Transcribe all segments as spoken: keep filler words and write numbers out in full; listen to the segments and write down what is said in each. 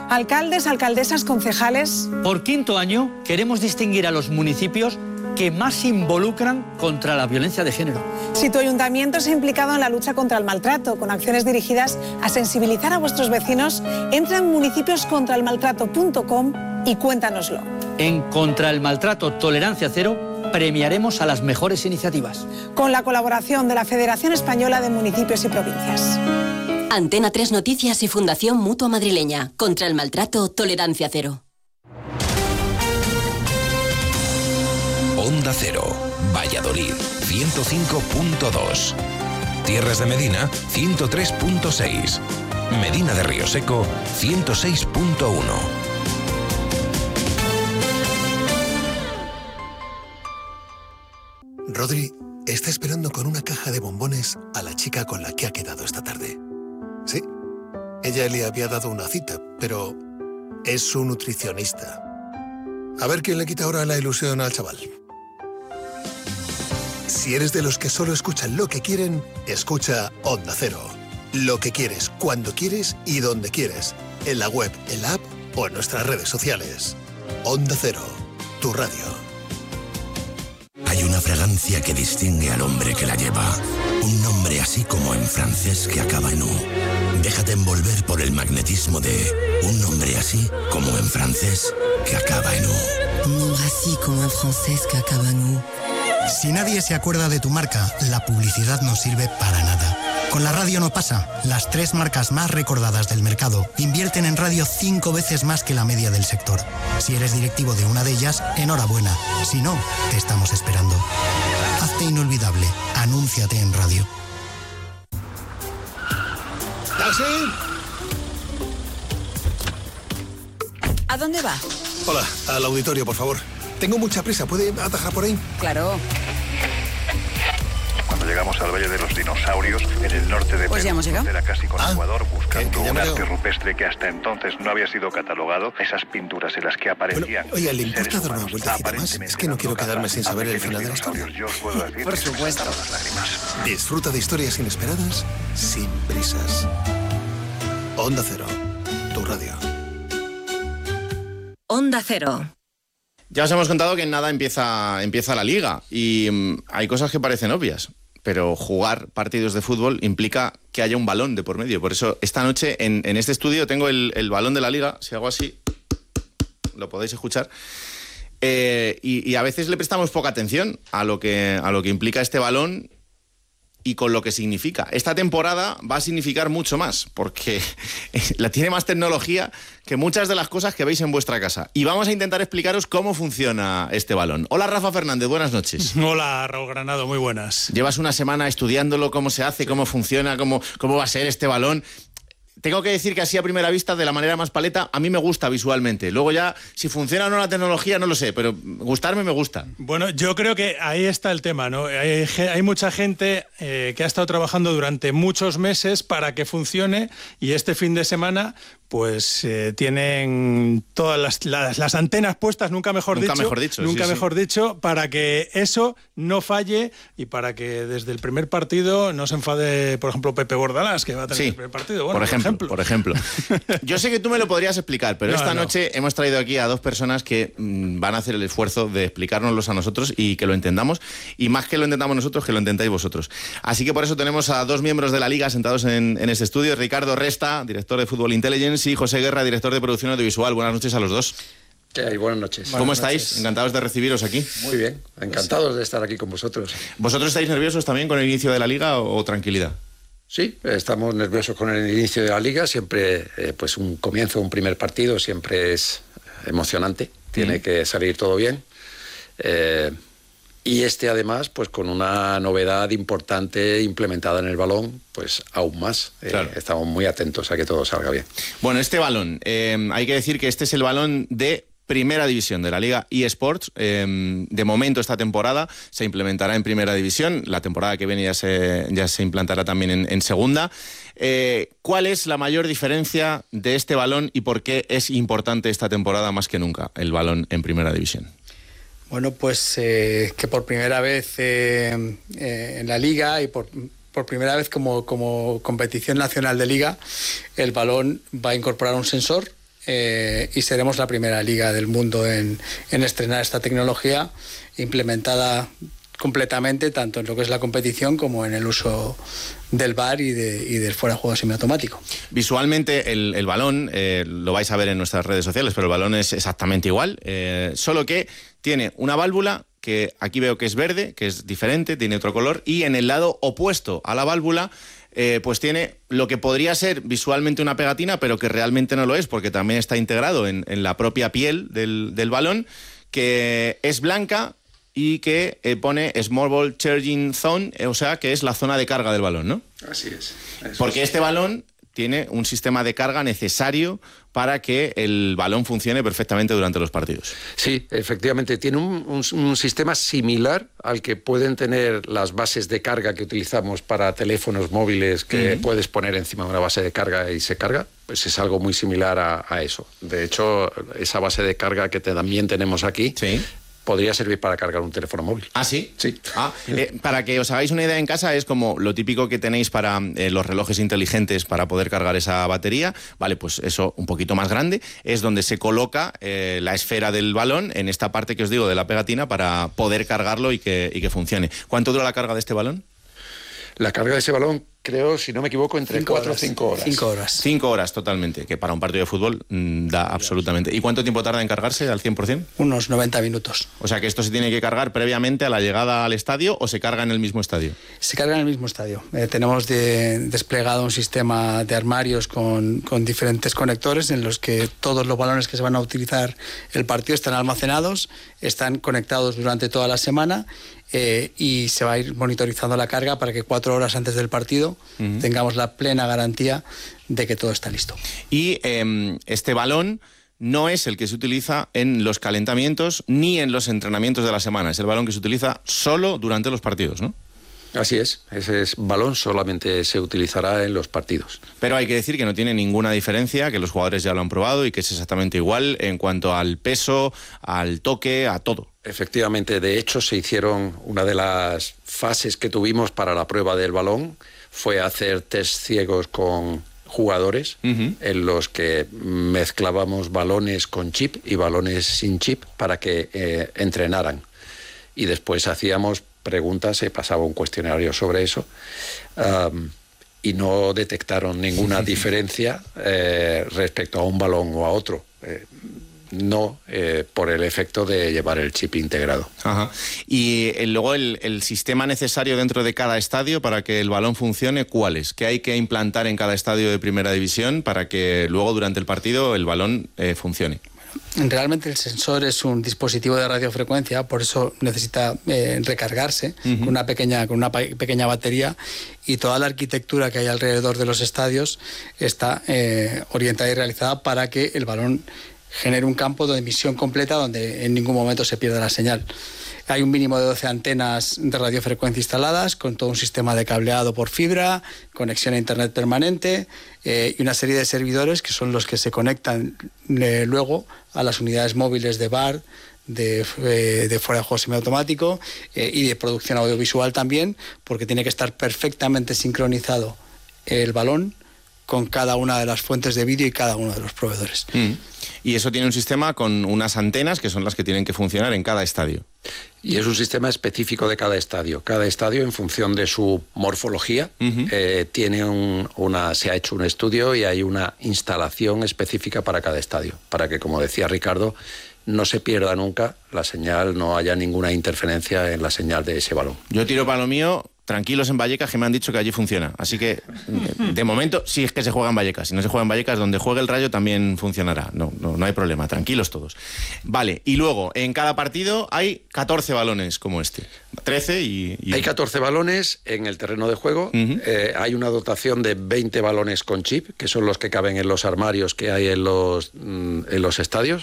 Alcaldes, alcaldesas, concejales. Por quinto año queremos distinguir a los municipios que más se involucran contra la violencia de género. Si tu ayuntamiento se ha implicado en la lucha contra el maltrato, con acciones dirigidas a sensibilizar a vuestros vecinos, entra en municipios contra el maltrato punto com y cuéntanoslo. En Contra el Maltrato Tolerancia Cero premiaremos a las mejores iniciativas. Con la colaboración de la Federación Española de Municipios y Provincias. Antena tres Noticias y Fundación Mutua Madrileña. Contra el Maltrato Tolerancia Cero. Onda Cero, Valladolid, ciento cinco punto dos. Tierras de Medina, ciento tres punto seis. Medina de Río Seco, ciento seis punto uno. Rodri está esperando con una caja de bombones a la chica con la que ha quedado esta tarde. Sí, ella le había dado una cita, pero es su nutricionista. A ver quién le quita ahora la ilusión al chaval. Si eres de los que solo escuchan lo que quieren, escucha Onda Cero. Lo que quieres, cuando quieres y donde quieres. En la web, en la app o en nuestras redes sociales. Onda Cero, tu radio. Hay una fragancia que distingue al hombre que la lleva. Un nombre así como en francés que acaba en U. Déjate envolver por el magnetismo de un nombre así como en francés que acaba en U. Un nombre así como en francés que acaba en U. Si nadie se acuerda de tu marca, la publicidad no sirve para nada. Con la radio no pasa. Las tres marcas más recordadas del mercado invierten en radio cinco veces más que la media del sector. Si eres directivo de una de ellas, enhorabuena. Si no, te estamos esperando. Hazte inolvidable. Anúnciate en radio. ¿Taxi? ¿A dónde va? Hola, al auditorio, por favor. Tengo mucha prisa. ¿Puede atajar por ahí? Claro. Cuando llegamos al Valle de los Dinosaurios, en el norte de pues Perú, frontera casi con ah, Ecuador, buscando que, que un arte rupestre que hasta entonces no había sido catalogado, esas pinturas en las que aparecían... Bueno, oye, ¿le importa dar una vueltecita más? Es que no quiero quedarme sin saber el final de la historia. Yo os puedo decir por supuesto. Las lágrimas. Disfruta de historias inesperadas, sin prisas. Onda Cero, tu radio. Onda Cero. Ya os hemos contado que en nada empieza, empieza la Liga y um, hay cosas que parecen obvias, pero jugar partidos de fútbol implica que haya un balón de por medio. Por eso esta noche en, en este estudio tengo el, el balón de la Liga. Si hago así, lo podéis escuchar. Eh, y, y a veces le prestamos poca atención a lo que, a lo que implica este balón y con lo que significa. Esta temporada va a significar mucho más, porque la tiene más tecnología que muchas de las cosas que veis en vuestra casa. Y vamos a intentar explicaros cómo funciona este balón. Hola, Rafa Fernández, buenas noches. Hola, Raúl Granado, muy buenas. Llevas una semana estudiándolo, cómo se hace, cómo funciona, cómo, cómo va a ser este balón. Tengo que decir que así a primera vista, de la manera más paleta, a mí me gusta visualmente. Luego ya, si funciona o no la tecnología, no lo sé, pero gustarme me gusta. Bueno, yo creo que ahí está el tema, ¿no? Hay, hay mucha gente eh, que ha estado trabajando durante muchos meses para que funcione y este fin de semana pues eh, tienen todas las, las, las antenas puestas, nunca mejor nunca dicho, mejor dicho, nunca sí, mejor sí. dicho, para que eso no falle y para que desde el primer partido no se enfade, por ejemplo, Pepe Bordalás, que va a tener sí, el primer partido. Bueno, por ejemplo, por ejemplo. Por ejemplo. Yo sé que tú me lo podrías explicar, pero no, esta no. noche hemos traído aquí a dos personas que mmm, van a hacer el esfuerzo de explicárnoslos a nosotros y que lo entendamos, y más que lo entendamos nosotros, que lo entendáis vosotros. Así que por eso tenemos a dos miembros de la Liga sentados en, en este estudio, Ricardo Resta, director de Fútbol Intelligence, y José Guerra, director de producción audiovisual. Buenas noches a los dos. ¿Qué hay? Buenas noches. ¿Cómo Buenas estáis? Noches. Encantados de recibiros aquí. Muy bien, encantados de estar aquí con vosotros. ¿Vosotros estáis nerviosos también con el inicio de la Liga o, o tranquilidad? Sí, estamos nerviosos con el inicio de la Liga. Siempre, eh, pues un comienzo, un primer partido, siempre es emocionante. Tiene mm. que salir todo bien. Eh, y este además, pues con una novedad importante implementada en el balón, pues aún más. Claro. Eh, estamos muy atentos a que todo salga bien. Bueno, este balón, eh, hay que decir que este es el balón de Primera División de la Liga eSports. Eh, de momento esta temporada se implementará en Primera División. La temporada que viene ya se, ya se implantará también en, en Segunda. Eh, ¿Cuál es la mayor diferencia de este balón y por qué es importante esta temporada más que nunca el balón en Primera División? Bueno, pues eh, que por primera vez eh, eh, en la Liga y por, por primera vez como, como competición nacional de Liga, el balón va a incorporar un sensor eh, y seremos la primera liga del mundo en, en estrenar esta tecnología implementada completamente tanto en lo que es la competición como en el uso del V A R y, de, y del fuera de juego semiautomático. Visualmente el, el balón, eh, lo vais a ver en nuestras redes sociales, pero el balón es exactamente igual, eh, solo que tiene una válvula que aquí veo que es verde, que es diferente, tiene otro color, y en el lado opuesto a la válvula eh, pues tiene lo que podría ser visualmente una pegatina, pero que realmente no lo es, porque también está integrado en, en la propia piel del, del balón, que es blanca y que eh, pone Small Ball Charging Zone, eh, o sea, que es la zona de carga del balón, ¿no? Así es. Porque este balón tiene un sistema de carga necesario para que el balón funcione perfectamente durante los partidos. Sí, efectivamente, tiene un, un, un sistema similar al que pueden tener las bases de carga que utilizamos para teléfonos móviles, que uh-huh. puedes poner encima de una base de carga y se carga. Pues es algo muy similar a, a eso. De hecho, esa base de carga que te, también tenemos aquí... Sí. Podría servir para cargar un teléfono móvil. ¿Ah, sí? Sí. Ah, eh, para que os hagáis una idea en casa, es como lo típico que tenéis para eh, los relojes inteligentes para poder cargar esa batería. Vale, pues eso un poquito más grande. Es donde se coloca eh, la esfera del balón en esta parte que os digo de la pegatina para poder cargarlo y que, y que funcione. ¿Cuánto dura la carga de este balón? La carga de ese balón, creo, si no me equivoco, entre cuatro o cinco horas. Cinco horas. Cinco horas totalmente, que para un partido de fútbol mmm, da absolutamente. ¿Y cuánto tiempo tarda en cargarse al cien por ciento? Unos noventa minutos. O sea que esto se tiene que cargar previamente a la llegada al estadio o se carga en el mismo estadio. Se carga en el mismo estadio. Eh, tenemos de, desplegado un sistema de armarios con, con diferentes conectores en los que todos los balones que se van a utilizar el partido están almacenados, están conectados durante toda la semana. Eh, y se va a ir monitorizando la carga para que cuatro horas antes del partido uh-huh. tengamos la plena garantía de que todo está listo. Y eh, este balón no es el que se utiliza en los calentamientos ni en los entrenamientos de la semana, es el balón que se utiliza solo durante los partidos, ¿no? Así es, ese es, balón solamente se utilizará en los partidos. Pero hay que decir que no tiene ninguna diferencia, que los jugadores ya lo han probado y que es exactamente igual en cuanto al peso, al toque, a todo. Efectivamente, de hecho se hicieron, una de las fases que tuvimos para la prueba del balón fue hacer test ciegos con jugadores uh-huh. en los que mezclábamos balones con chip y balones sin chip para que eh, entrenaran. Y después hacíamos preguntas, se pasaba un cuestionario sobre eso um, y no detectaron ninguna diferencia eh, respecto a un balón o a otro. Eh, no eh, por el efecto de llevar el chip integrado. Ajá. Y eh, luego el, el sistema necesario dentro de cada estadio para que el balón funcione, ¿cuál es? ¿Qué hay que implantar en cada estadio de primera división para que luego durante el partido el balón eh, funcione? Realmente el sensor es un dispositivo de radiofrecuencia, por eso necesita eh, recargarse uh-huh. con una pequeña con una pequeña batería, y toda la arquitectura que hay alrededor de los estadios está eh, orientada y realizada para que el balón genere un campo de emisión completa donde en ningún momento se pierda la señal. Hay un mínimo de doce antenas de radiofrecuencia instaladas, con todo un sistema de cableado por fibra, conexión a internet permanente eh, y una serie de servidores que son los que se conectan eh, luego a las unidades móviles de V A R, de, eh, de fuera de juego semiautomático eh, y de producción audiovisual también, porque tiene que estar perfectamente sincronizado el balón con cada una de las fuentes de vídeo y cada uno de los proveedores. Mm. Y eso tiene un sistema con unas antenas que son las que tienen que funcionar en cada estadio. Y es un sistema específico de cada estadio. Cada estadio, en función de su morfología, uh-huh. eh, tiene un, una, se ha hecho un estudio y hay una instalación específica para cada estadio, para que, como decía Ricardo, no se pierda nunca la señal, no haya ninguna interferencia en la señal de ese balón. Yo tiro para lo mío, tranquilos en Vallecas, que me han dicho que allí funciona. Así que, de momento, sí es que se juega en Vallecas. Si no se juega en Vallecas, donde juegue el Rayo también funcionará. No, no, no hay problema, tranquilos todos. Vale, y luego, en cada partido hay catorce balones como este. trece y... y... Hay catorce balones en el terreno de juego. Uh-huh. Eh, hay una dotación de veinte balones con chip, que son los que caben en los armarios que hay en los, mm, en los estadios.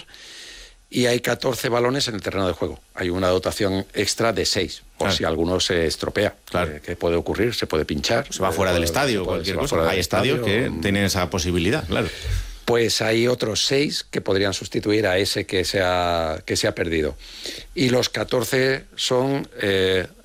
Y hay catorce balones en el terreno de juego. Hay una dotación extra de seis, por claro. si alguno se estropea. Claro. Eh, ¿Qué puede ocurrir? Se puede pinchar. Se va fuera del estadio o cualquier cosa. Hay estadios que o... tienen esa posibilidad, claro. Pues hay otros seis que podrían sustituir a ese que se ha, que se ha perdido. Y los catorce son eh,